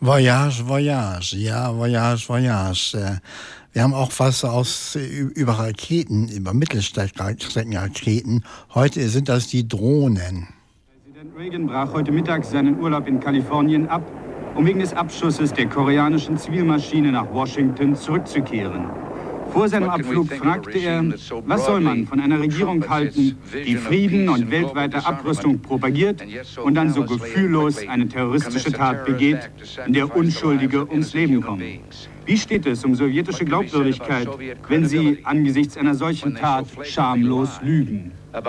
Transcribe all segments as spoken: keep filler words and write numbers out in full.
Voyage, Voyage, ja, Voyage, Voyage. Äh, Wir haben auch was aus, äh, über Raketen, über Mittelstreckenraketen. Heute sind das die Drohnen. Präsident Reagan brach heute Mittag seinen Urlaub in Kalifornien ab, um wegen des Abschusses der koreanischen Zivilmaschine nach Washington zurückzukehren. Vor seinem Abflug fragte er, was soll man von einer Regierung halten, die Frieden und weltweite Abrüstung propagiert und dann so gefühllos eine terroristische Tat begeht, in der Unschuldige ums Leben kommen. Wie steht es um sowjetische Glaubwürdigkeit, wenn sie angesichts einer solchen Tat schamlos lügen?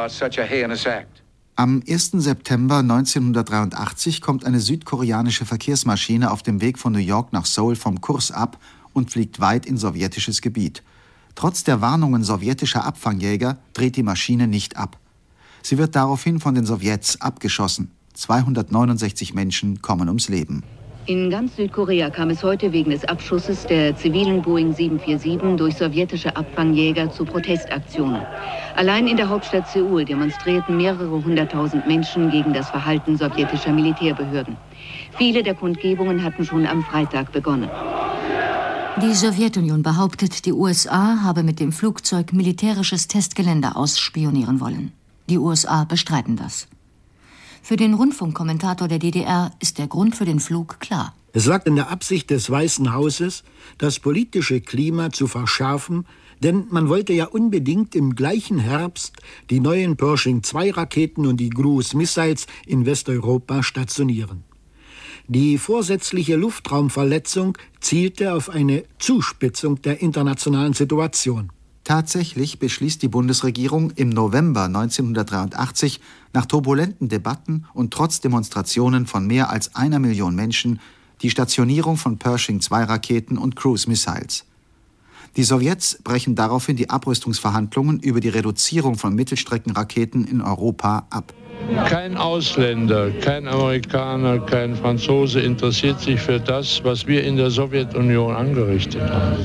Am ersten September neunzehnhundertdreiundachtzig kommt eine südkoreanische Verkehrsmaschine auf dem Weg von New York nach Seoul vom Kurs ab und fliegt weit in sowjetisches Gebiet. Trotz der Warnungen sowjetischer Abfangjäger dreht die Maschine nicht ab. Sie wird daraufhin von den Sowjets abgeschossen. zweihundertneunundsechzig Menschen kommen ums Leben. In ganz Südkorea kam es heute wegen des Abschusses der zivilen Boeing sieben vier sieben durch sowjetische Abfangjäger zu Protestaktionen. Allein in der Hauptstadt Seoul demonstrierten mehrere hunderttausend Menschen gegen das Verhalten sowjetischer Militärbehörden. Viele der Kundgebungen hatten schon am Freitag begonnen. Die Sowjetunion behauptet, die U S A habe mit dem Flugzeug militärisches Testgelände ausspionieren wollen. Die U S A bestreiten das. Für den Rundfunkkommentator der D D R ist der Grund für den Flug klar. Es lag in der Absicht des Weißen Hauses, das politische Klima zu verschärfen, denn man wollte ja unbedingt im gleichen Herbst die neuen Pershing zwei Raketen und die Cruise Missiles in Westeuropa stationieren. Die vorsätzliche Luftraumverletzung zielte auf eine Zuspitzung der internationalen Situation. Tatsächlich beschließt die Bundesregierung im November neunzehnhundertdreiundachtzig nach turbulenten Debatten und trotz Demonstrationen von mehr als einer Million Menschen die Stationierung von Pershing zwei Raketen und Cruise Missiles. Die Sowjets brechen daraufhin die Abrüstungsverhandlungen über die Reduzierung von Mittelstreckenraketen in Europa ab. Kein Ausländer, kein Amerikaner, kein Franzose interessiert sich für das, was wir in der Sowjetunion angerichtet haben.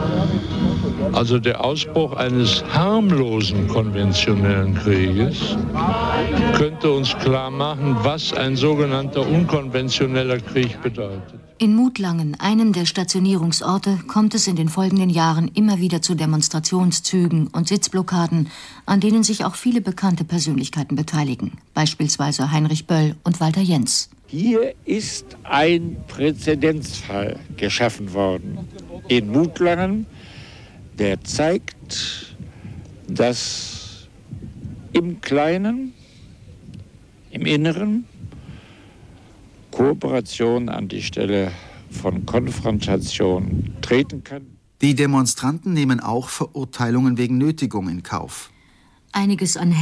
Also der Ausbruch eines harmlosen konventionellen Krieges könnte uns klar machen, was ein sogenannter unkonventioneller Krieg bedeutet. In Mutlangen, einem der Stationierungsorte, kommt es in den folgenden Jahren immer wieder zu Demonstrationszügen und Sitzblockaden, an denen sich auch viele bekannte Persönlichkeiten beteiligen, beispielsweise Heinrich Böll und Walter Jentz. Hier ist ein Präzedenzfall geschaffen worden in Mutlangen, der zeigt, dass im Kleinen, im Inneren, Kooperation an die Stelle von Konfrontation treten kann. Die Demonstranten nehmen auch Verurteilungen wegen Nötigung in Kauf. Einiges an